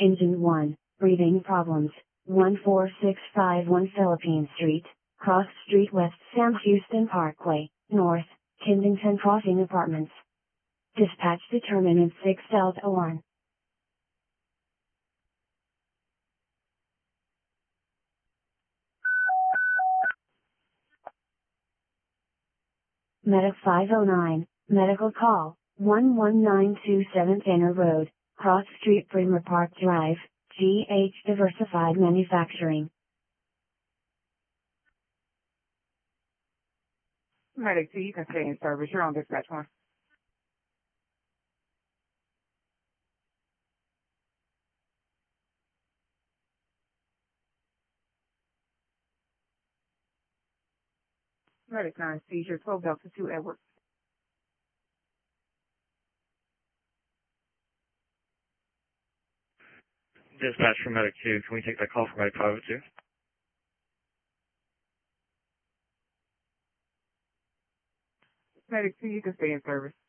Engine 1, breathing problems, 14651 Philippine Street, Cross Street West Sam Houston Parkway, North, Kensington Crossing Apartments. Dispatch determinant 6 Delta 1. Medic 509, medical call, 11927 Inner Road, Cross Street Bremer Park Drive, GH Diversified Manufacturing. Medic 2, you can stay in service. You're on dispatch 1. Medic 9, seizure 12 Delta 2 Edward. Dispatch for Medic 2. Can we take that call for Medic 502? Medic 2, you can stay in service.